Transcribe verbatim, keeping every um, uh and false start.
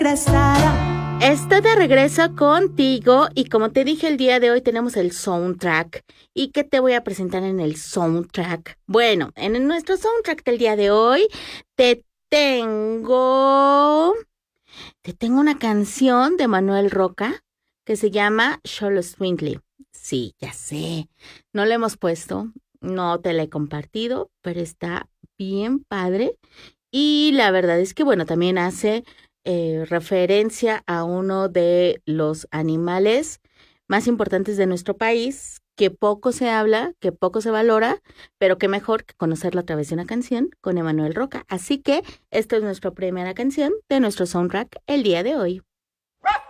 regresará. Estoy de regreso contigo y como te dije el día de hoy tenemos el soundtrack. ¿Y qué te voy a presentar en el soundtrack? Bueno, en nuestro soundtrack del día de hoy te tengo... Te tengo una canción de Manuel Roca que se llama Xolo Escuincle. Sí, ya sé, no la hemos puesto, no te la he compartido, pero está bien padre. Y la verdad es que, bueno, también hace eh, referencia a uno de los animales más importantes de nuestro país, que poco se habla, que poco se valora, pero que mejor que conocerlo a través de una canción con Emanuel Roca. Así que esta es nuestra primera canción de nuestro soundtrack el día de hoy.